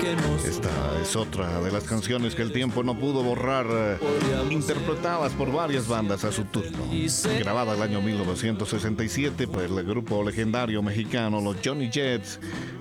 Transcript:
Esta es otra de las canciones que el tiempo no pudo borrar, interpretadas por varias bandas a su turno. Grabada el año 1967 por el grupo legendario mexicano Los Johnny Jets,